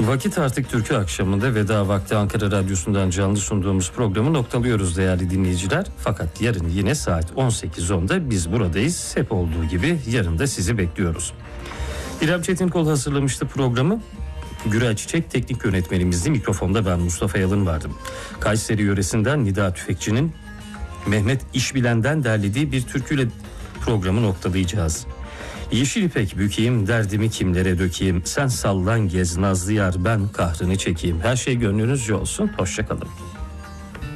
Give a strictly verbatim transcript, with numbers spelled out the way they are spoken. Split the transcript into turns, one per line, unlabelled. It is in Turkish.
Vakit artık türkü akşamında veda vakti Ankara Radyosu'ndan canlı sunduğumuz programı noktalıyoruz değerli dinleyiciler. Fakat yarın yine saat on sekiz onda biz buradayız. Hep olduğu gibi yarın da sizi bekliyoruz. İrem Çetinkol hazırlamıştı programı. Gürel Çiçek teknik yönetmenimizdi. Mikrofonda ben Mustafa Yalın vardım. Kayseri yöresinden Nida Tüfekçi'nin Mehmet İşbilen'den derlediği bir türküyle programı noktalayacağız. Yeşil ipek bükeyim, derdimi kimlere dökeyim, sen sallan gez nazlı yar, ben kahrını çekeyim. Her şey gönlünüzce olsun, hoşça kalın.